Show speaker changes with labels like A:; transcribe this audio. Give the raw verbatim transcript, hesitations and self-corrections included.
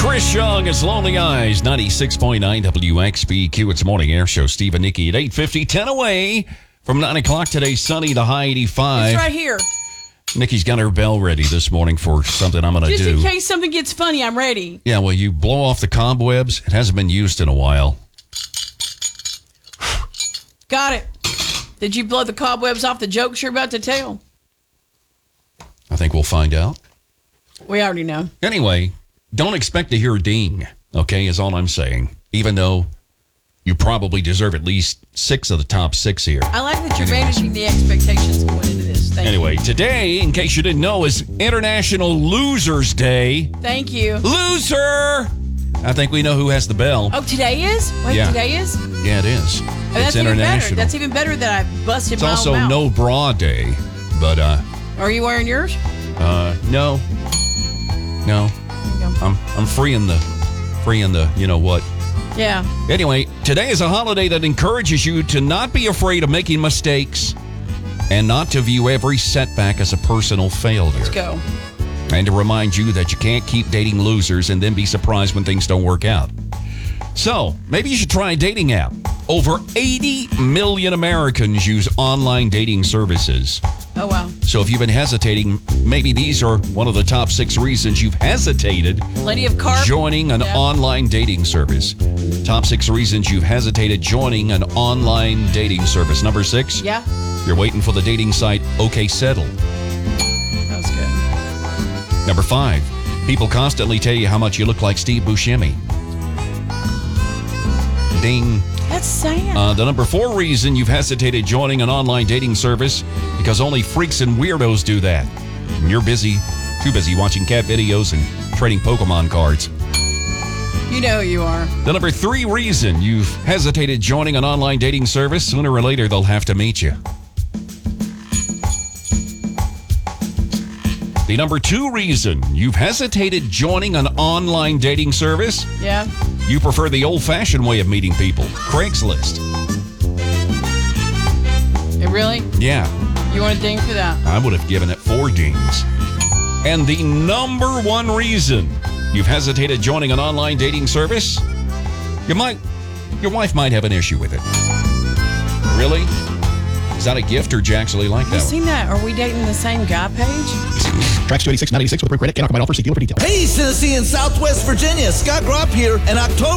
A: Chris Young, It's Lonely Eyes, ninety-six point nine W X B Q. It's Morning Air Show. Steve and Nikki at eight fifty, ten away from nine o'clock today. Sunny, the high eighty-five.
B: It's right here.
A: Nikki's got her bell ready this morning for something I'm going to do.
B: Just in case something gets funny, I'm ready.
A: Yeah, well, you blow off the cobwebs. It hasn't been used in a while.
B: Got it. Did you blow the cobwebs off the jokes you're about to tell?
A: I think we'll find out.
B: We already know.
A: Anyway, don't expect to hear a ding, okay, is all I'm saying. Even though you probably deserve at least six of the top six here.
B: I like that you're
A: Anyways.
B: managing the expectations going into this. Thank
A: Anyway,
B: you.
A: today, in case you didn't know, is International Losers Day.
B: Thank you.
A: Loser! I think we know who has the bell.
B: Oh, today is? Wait,
A: Yeah.
B: today is?
A: Yeah, it is.
B: Oh,
A: it's
B: that's even better.
A: international.
B: That's even better that I busted
A: It's
B: my
A: also
B: own mouth.
A: No Bra Day, but uh,
B: Are you wearing yours?
A: uh, no, no.
B: There you go.
A: I'm I'm free in the, free in the, you know what.
B: Yeah.
A: Anyway, today is a holiday that encourages you to not be afraid of making mistakes and not to view every setback as a personal failure.
B: Let's go.
A: And to remind you that you can't keep dating losers and then be surprised when things don't work out. So, maybe you should try a dating app. Over eighty million Americans use online dating services.
B: Oh, wow.
A: So if you've been hesitating, maybe these are one of the top six reasons you've hesitated
B: Plenty of carb.
A: joining an
B: Yeah.
A: online dating service. Top six reasons you've hesitated joining an online dating service. Number six,
B: Yeah.
A: you're waiting for the dating site OK Settle.
B: That was good.
A: Number five, people constantly tell you how much you look like Steve Buscemi. Ding.
B: That's sad.
A: Uh, the number four reason you've hesitated joining an online dating service, because only freaks and weirdos do that. And you're busy, too busy watching cat videos and trading Pokemon cards.
B: You know who you are.
A: The number three reason you've hesitated joining an online dating service, sooner or later they'll have to meet you. The number two reason you've hesitated joining an online dating service,
B: Yeah.
A: you prefer the old-fashioned way of meeting people, Craigslist.
B: It really?
A: Yeah,
B: You want a ding for that?
A: I would have given it four dings. And the number one reason you've hesitated joining an online dating service, you might, your wife might have an issue with it. Really? Is that a gift or do you actually like
B: Have you
A: that one?
B: seen that? Are we dating the same guy page?
C: Tracks two eighty-six, nine eighty-six with a credit. Cannot combine offer. See dealer for details.
D: Hey, Tennessee and Southwest Virginia. Scott Gropp here. And October